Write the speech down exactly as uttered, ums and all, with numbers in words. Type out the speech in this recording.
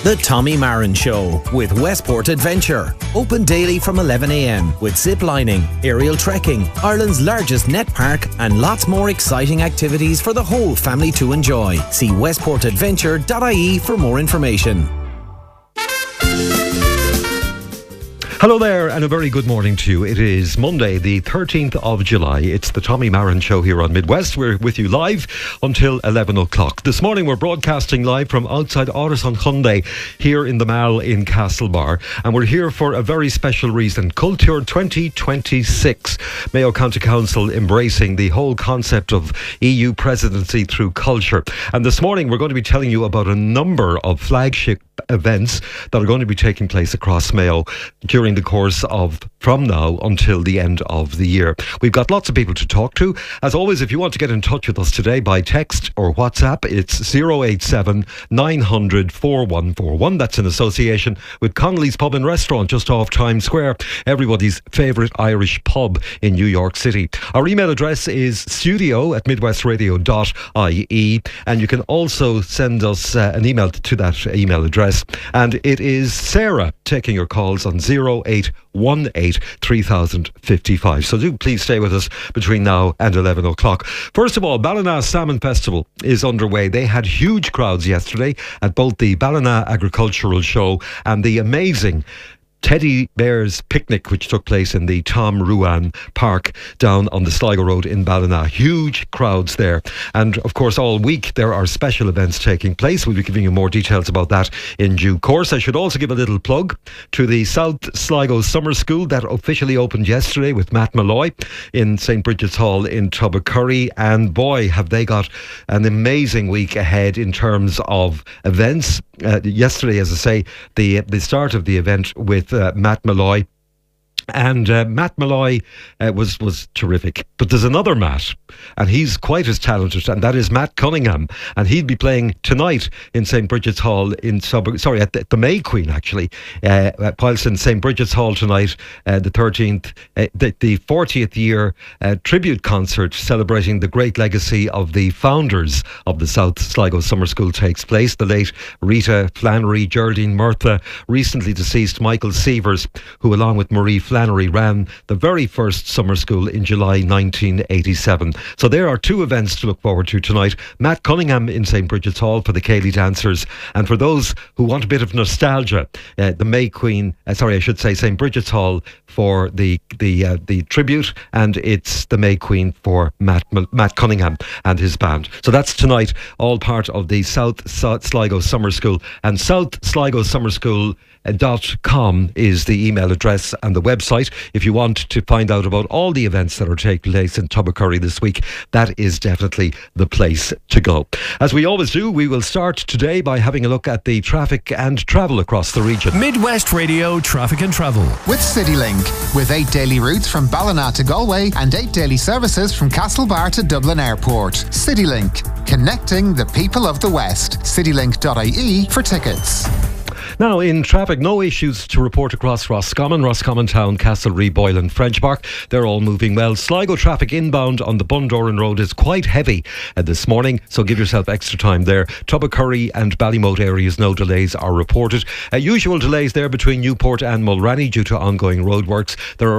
The Tommy Marin Show with Westport Adventure. Open daily from eleven a m with zip lining, aerial trekking, Ireland's largest net park, and lots more exciting activities for the whole family to enjoy. See westport adventure dot I E for more information. Hello there and a very good morning to you. It is Monday the thirteenth of July. It's the Tommy Marin Show here on Midwest. We're with you live until eleven o'clock. This morning we're broadcasting live from outside Orison Hyundai here in the Mall in Castlebar, and we're here for a very special reason. Culture twenty twenty-six. Mayo County Council embracing the whole concept of E U presidency through culture. And this morning we're going to be telling you about a number of flagship events that are going to be taking place across Mayo during the course of from now until the end of the year. We've got lots of people to talk to. As always, if you want to get in touch with us today by text or WhatsApp, it's zero eight seven nine hundred four one four one. That's in association with Connolly's Pub and Restaurant just off Times Square, everybody's favourite Irish pub in New York City. Our email address is studio at midwestradio dot I E, and you can also send us uh, an email to that email address. And it is Sarah taking your calls on zero eight one eight three thousand fifty-five. So do please stay with us between now and eleven o'clock. First of all, Ballina Salmon Festival is underway. They had huge crowds yesterday at both the Ballina Agricultural Show and the amazing Teddy Bears Picnic, which took place in the Tom Ruan Park down on the Sligo Road in Ballina. Huge crowds there. And of course, all week there are special events taking place. We'll be giving you more details about that in due course. I should also give a little plug to the South Sligo Summer School that officially opened yesterday with Matt Malloy in Saint Bridget's Hall in Tubbacurry. And boy, have they got an amazing week ahead in terms of events. Uh, yesterday, as I say, the the start of the event with Uh, Matt Malloy. And uh, Matt Malloy uh, was was terrific. But there's another Matt, and he's quite as talented, and that is Matt Cunningham. And he'll be playing tonight in Saint Bridget's Hall in Sub- sorry at the, at the May Queen actually, uh, at Pileston Saint Bridget's Hall tonight, uh, the thirteenth, uh, the, the fortieth year uh, tribute concert celebrating the great legacy of the founders of the South Sligo Summer School takes place. The late Rita Flannery, Geraldine Murtha, recently deceased Michael Sievers, who along with Marie Flannery ran the very first summer school in July nineteen eighty-seven. So there are two events to look forward to tonight. Matt Cunningham in Saint Bridget's Hall for the Ceilidh Dancers, and for those who want a bit of nostalgia, uh, the May Queen, uh, sorry I should say Saint Bridget's Hall for the the uh, the tribute, and it's the May Queen for Matt Matt Cunningham and his band. So that's tonight, all part of the South, South Sligo Summer School. And South Sligo Summer School dot com is the email address and the website if you want to find out about all the events that are taking place in Tubbacurry this week. That is definitely the place to go. As we always do, we will start today by having a look at the traffic and travel across the region. Midwest Radio Traffic and Travel with CityLink, with eight daily routes from Ballina to Galway and eight daily services from Castlebar to Dublin Airport. CityLink, connecting the people of the West. citylink dot I E for tickets. Now, in traffic, no issues to report across Roscommon, Roscommon Town, Castlereagh, Boylan, French Park. They're all moving well. Sligo traffic inbound on the Bundoran Road is quite heavy uh, this morning, so give yourself extra time there. Tubbacurry and Ballymote areas, no delays are reported. Uh, usual delays there between Newport and Mulranny due to ongoing roadworks. There are